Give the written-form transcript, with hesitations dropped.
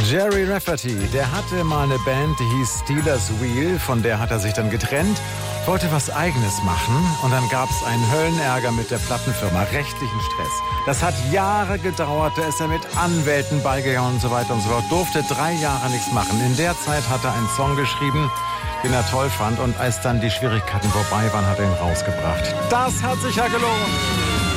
Gerry Rafferty, der hatte mal eine Band, die hieß Steelers Wheel, von der hat er sich dann getrennt, wollte was Eigenes machen und dann gab es einen Höllenärger mit der Plattenfirma, rechtlichen Stress. Das hat Jahre gedauert, da ist er mit Anwälten beigegangen und so weiter und so fort, durfte 3 Jahre nichts machen. In der Zeit hat er einen Song geschrieben, den er toll fand und als dann die Schwierigkeiten vorbei waren, hat er ihn rausgebracht. Das hat sich ja gelohnt.